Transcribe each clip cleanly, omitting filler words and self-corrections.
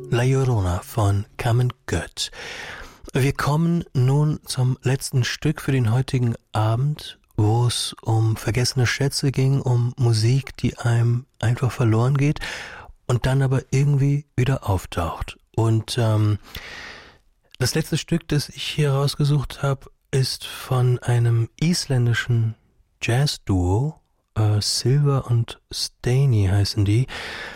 La Llorona von Carmen Gött. Wir kommen nun zum letzten Stück für den heutigen Abend, wo es um vergessene Schätze ging, um Musik, die einem einfach verloren geht und dann aber irgendwie wieder auftaucht. Und das letzte Stück, das ich hier rausgesucht habe, ist von einem isländischen Jazz-Duo, Silver und Steini heißen die.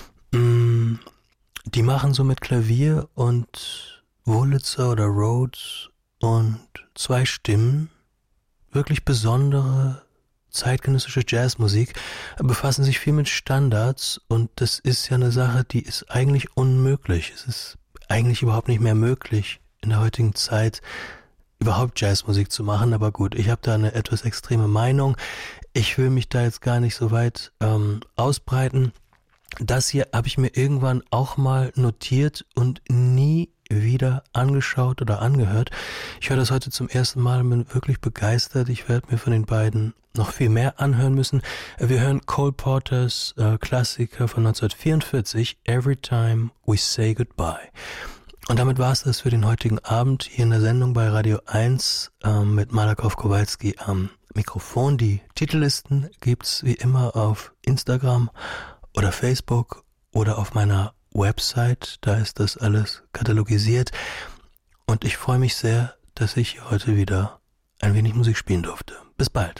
Die machen so mit Klavier und Wurlitzer oder Rhodes und zwei Stimmen wirklich besondere zeitgenössische Jazzmusik, befassen sich viel mit Standards und das ist ja eine Sache, die ist eigentlich unmöglich. Es ist eigentlich überhaupt nicht mehr möglich, in der heutigen Zeit überhaupt Jazzmusik zu machen, aber gut, ich habe da eine etwas extreme Meinung. Ich will mich da jetzt gar nicht so weit ausbreiten. Das hier habe ich mir irgendwann auch mal notiert und nie wieder angeschaut oder angehört. Ich höre das heute zum ersten Mal und bin wirklich begeistert. Ich werde mir von den beiden noch viel mehr anhören müssen. Wir hören Cole Porters Klassiker von 1944, Every Time We Say Goodbye. Und damit war es das für den heutigen Abend hier in der Sendung bei Radio 1 mit Malakow Kowalski am Mikrofon. Die Titellisten gibt's wie immer auf Instagram oder Facebook oder auf meiner Website. Da ist das alles katalogisiert. Und ich freue mich sehr, dass ich heute wieder ein wenig Musik spielen durfte. Bis bald.